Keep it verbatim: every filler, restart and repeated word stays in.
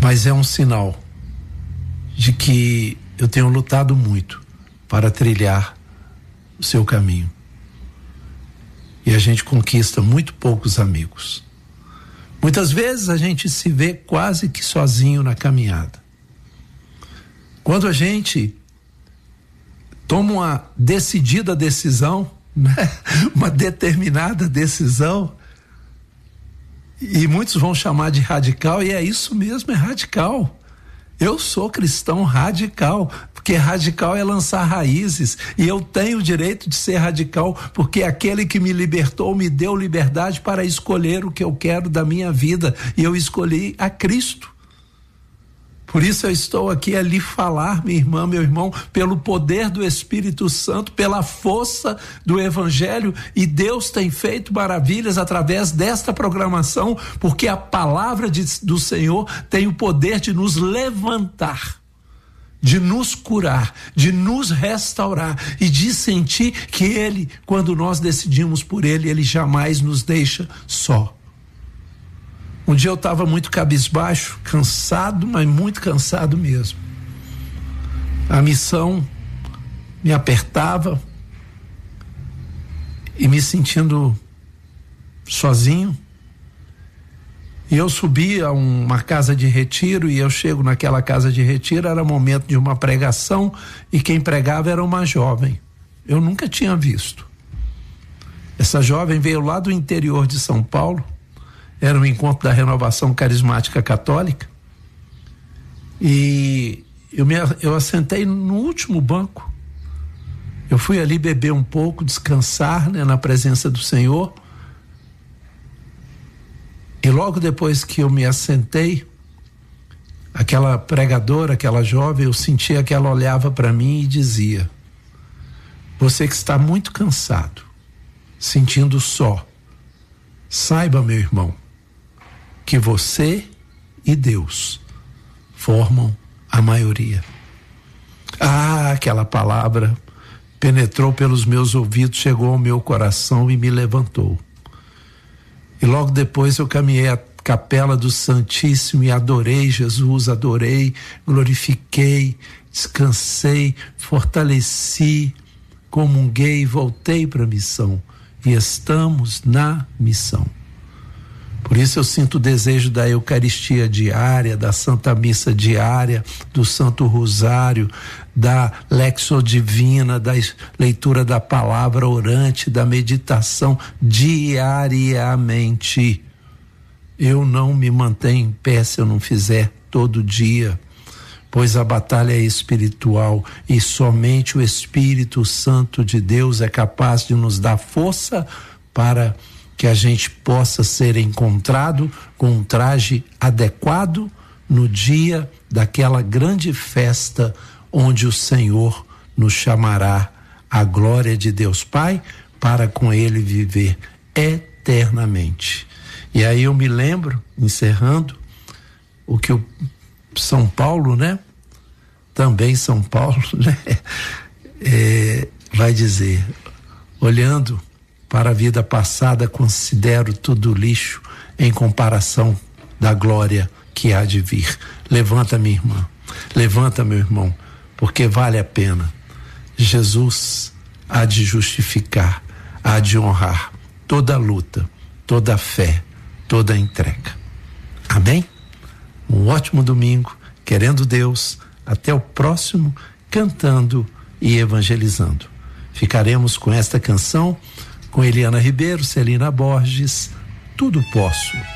mas é um sinal de que eu tenho lutado muito para trilhar o seu caminho. E a gente conquista muito poucos amigos. Muitas vezes a gente se vê quase que sozinho na caminhada. Quando a gente toma uma decidida decisão, né? Uma determinada decisão, e muitos vão chamar de radical, e é isso mesmo, é radical. Eu sou cristão radical, porque radical é lançar raízes, e eu tenho o direito de ser radical, porque aquele que me libertou me deu liberdade para escolher o que eu quero da minha vida, e eu escolhi a Cristo. Por isso eu estou aqui a lhe falar, minha irmã, meu irmão, pelo poder do Espírito Santo, pela força do Evangelho, e Deus tem feito maravilhas através desta programação, porque a palavra de, do Senhor tem o poder de nos levantar, de nos curar, de nos restaurar e de sentir que Ele, quando nós decidimos por Ele, Ele jamais nos deixa só. Um dia eu estava muito cabisbaixo, cansado, mas muito cansado mesmo. A missão me apertava e me sentindo sozinho. E eu subi a uma casa de retiro, e eu chego naquela casa de retiro, era momento de uma pregação, e quem pregava era uma jovem. Eu nunca tinha visto. Essa jovem veio lá do interior de São Paulo. Era um encontro da Renovação Carismática Católica, e eu, me, eu assentei no último banco. Eu fui ali beber um pouco, descansar, né, na presença do Senhor, e logo depois que eu me assentei, aquela pregadora, aquela jovem, eu sentia que ela olhava para mim e dizia: você que está muito cansado, sentindo só, saiba, meu irmão, que você e Deus formam a maioria. Ah, aquela palavra penetrou pelos meus ouvidos, chegou ao meu coração e me levantou. E logo depois eu caminhei à capela do Santíssimo e adorei Jesus, adorei, glorifiquei, descansei, fortaleci, comunguei, voltei para a missão. E estamos na missão. Por isso eu sinto o desejo da Eucaristia diária, da Santa Missa diária, do Santo Rosário, da Lexio Divina, da leitura da palavra orante, da meditação diariamente. Eu não me mantenho em pé se eu não fizer todo dia, pois a batalha é espiritual e somente o Espírito Santo de Deus é capaz de nos dar força para que a gente possa ser encontrado com um traje adequado no dia daquela grande festa onde o Senhor nos chamará à glória de Deus Pai para com Ele viver eternamente. E aí eu me lembro, encerrando, o que o São Paulo, né? Também São Paulo, né? É, vai dizer: olhando para a vida passada, considero tudo lixo em comparação da glória que há de vir. Levanta, minha irmã, levanta, meu irmão, porque vale a pena. Jesus há de justificar, há de honrar toda a luta, toda a fé, toda a entrega. Amém? Um ótimo domingo, querendo Deus. Até o próximo, cantando e evangelizando. Ficaremos com esta canção com Eliana Ribeiro, Celina Borges, Tudo Posso.